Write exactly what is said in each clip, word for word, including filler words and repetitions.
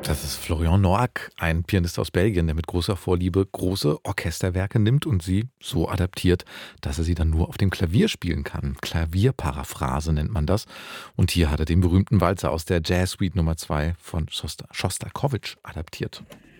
Das ist Florian Noack, ein Pianist aus Belgien, der mit großer Vorliebe große Orchesterwerke nimmt und sie so adaptiert, dass er sie dann nur auf dem Klavier spielen kann. Klavierparaphrase nennt man das. Und hier hat er den berühmten Walzer aus der Jazz Suite Nummer zwei von Schostak- Schostakowitsch adaptiert.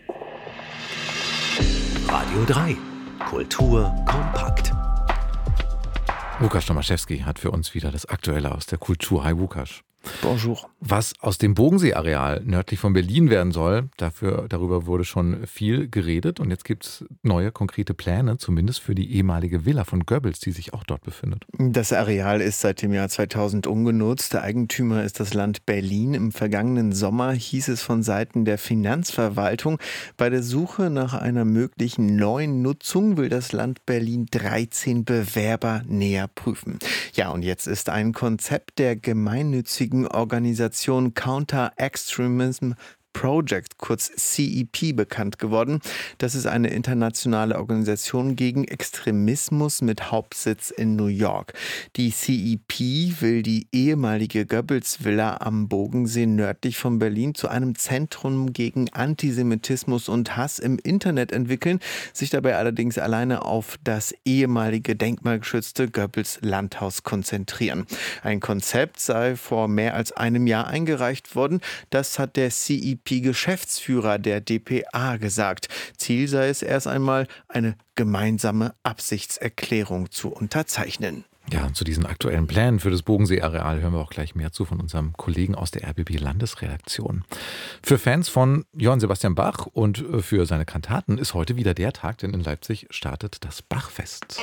Radio drei. Kultur kompakt. Łukasz Tomaszewski hat für uns wieder das Aktuelle aus der Kultur. Hi Łukasz. Bonjour. Was aus dem Bodensee-Areal nördlich von Berlin werden soll, dafür, darüber wurde schon viel geredet. Und jetzt gibt es neue konkrete Pläne, zumindest für die ehemalige Villa von Goebbels, die sich auch dort befindet. Das Areal ist seit dem Jahr zweitausend ungenutzt. Der Eigentümer ist das Land Berlin. Im vergangenen Sommer hieß es von Seiten der Finanzverwaltung, bei der Suche nach einer möglichen neuen Nutzung will das Land Berlin dreizehn Bewerber näher prüfen. Ja, und jetzt ist ein Konzept der gemeinnützigen Organisation Counter Extremism Project, kurz C E P, bekannt geworden. Das ist eine internationale Organisation gegen Extremismus mit Hauptsitz in New York. Die C E P will die ehemalige Goebbels-Villa am Bodensee nördlich von Berlin zu einem Zentrum gegen Antisemitismus und Hass im Internet entwickeln, sich dabei allerdings alleine auf das ehemalige denkmalgeschützte Goebbels-Landhaus konzentrieren. Ein Konzept sei vor mehr als einem Jahr eingereicht worden. Das hat der C E P Geschäftsführer der D P A gesagt. Ziel sei es erst einmal, eine gemeinsame Absichtserklärung zu unterzeichnen. Ja, und zu diesen aktuellen Plänen für das Bodensee-Areal hören wir auch gleich mehr zu von unserem Kollegen aus der R B B-Landesredaktion. Für Fans von Johann Sebastian Bach und für seine Kantaten ist heute wieder der Tag, denn in Leipzig startet das Bachfest.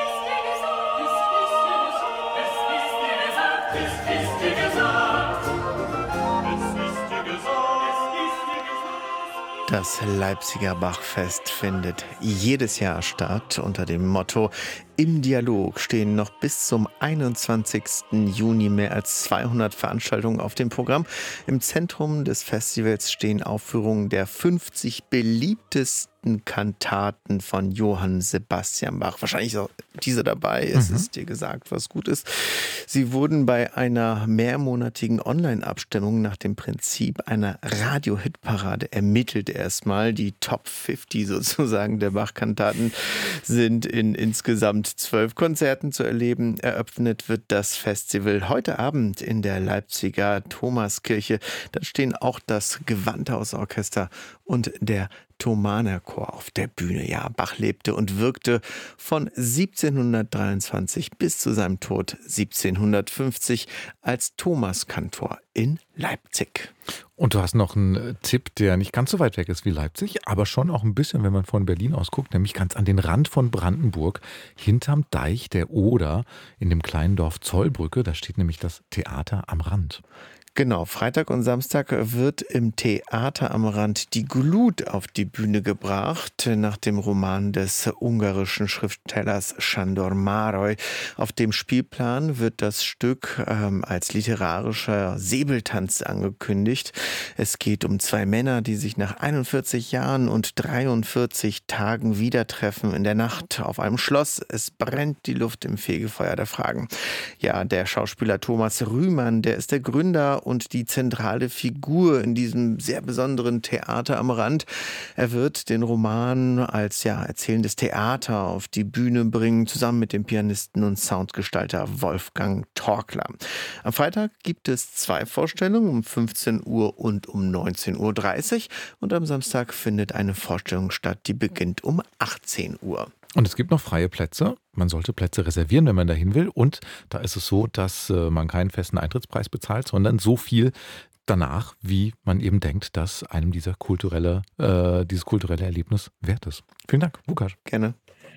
Das Leipziger Bachfest findet jedes Jahr statt unter dem Motto Im Dialog. Stehen noch bis zum einundzwanzigsten Juni mehr als zweihundert Veranstaltungen auf dem Programm. Im Zentrum des Festivals stehen Aufführungen der fünfzig beliebtesten Kantaten von Johann Sebastian Bach. Wahrscheinlich ist auch diese dabei, es Mhm. ist dir gesagt, was gut ist. Sie wurden bei einer mehrmonatigen Online-Abstimmung nach dem Prinzip einer Radio-Hit-Parade ermittelt erstmal. Die Top fünfzig sozusagen der Bach-Kantaten sind in insgesamt zwölf Konzerten zu erleben. Eröffnet wird das Festival heute Abend in der Leipziger Thomaskirche. Da stehen auch das Gewandhausorchester und der Thomaner Chor auf der Bühne. Ja, Bach lebte und wirkte von siebzehnhundertdreiundzwanzig bis zu seinem Tod siebzehnhundertfünfzig als Thomaskantor in Leipzig. Und du hast noch einen Tipp, der nicht ganz so weit weg ist wie Leipzig, aber schon auch ein bisschen, wenn man von Berlin aus guckt, nämlich ganz an den Rand von Brandenburg, hinterm Deich der Oder, in dem kleinen Dorf Zollbrücke. Da steht nämlich das Theater am Rand. Genau, Freitag und Samstag wird im Theater am Rand die Glut auf die Bühne gebracht, nach dem Roman des ungarischen Schriftstellers Sándor Márai. Auf dem Spielplan wird das Stück ähm, als literarischer Säbeltanz angekündigt. Es geht um zwei Männer, die sich nach einundvierzig Jahren und dreiundvierzig Tagen wieder treffen in der Nacht auf einem Schloss. Es brennt die Luft im Fegefeuer der Fragen. Ja, der Schauspieler Thomas Rühmann, der ist der Gründer und die zentrale Figur in diesem sehr besonderen Theater am Rand. Er wird den Roman als ja, erzählendes Theater auf die Bühne bringen, zusammen mit dem Pianisten und Soundgestalter Wolfgang Torkler. Am Freitag gibt es zwei Vorstellungen, um fünfzehn Uhr und um neunzehn Uhr dreißig. Und am Samstag findet eine Vorstellung statt, die beginnt um achtzehn Uhr. Und es gibt noch freie Plätze. Man sollte Plätze reservieren, wenn man dahin will. Und da ist es so, dass äh, man keinen festen Eintrittspreis bezahlt, sondern so viel danach, wie man eben denkt, dass einem dieser kulturelle, äh, dieses kulturelle Erlebnis wert ist. Vielen Dank, Łukasz. Gerne.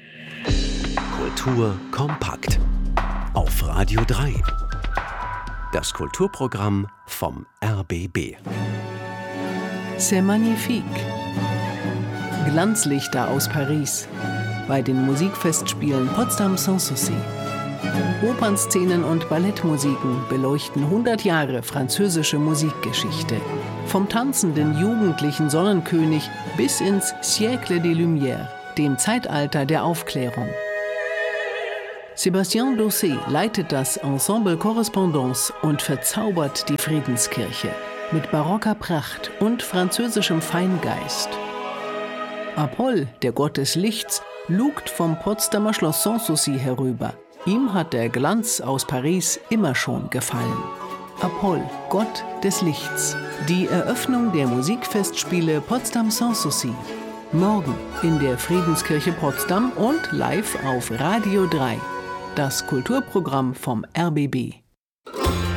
Kultur kompakt. Auf Radio drei. Das Kulturprogramm vom R B B. C'est magnifique. Glanzlichter aus Paris. Bei den Musikfestspielen Potsdam Sanssouci. Opernszenen und Ballettmusiken beleuchten hundert Jahre französische Musikgeschichte. Vom tanzenden jugendlichen Sonnenkönig bis ins Siècle des Lumières, dem Zeitalter der Aufklärung. Sébastien Dossé leitet das Ensemble Correspondance und verzaubert die Friedenskirche. mit barocker Pracht und französischem Feingeist. Apoll, der Gott des Lichts, lugt vom Potsdamer Schloss Sanssouci herüber. Ihm hat der Glanz aus Paris immer schon gefallen. Apoll, Gott des Lichts. Die Eröffnung der Musikfestspiele Potsdam Sanssouci. Morgen in der Friedenskirche Potsdam und live auf Radio drei. Das Kulturprogramm vom R B B.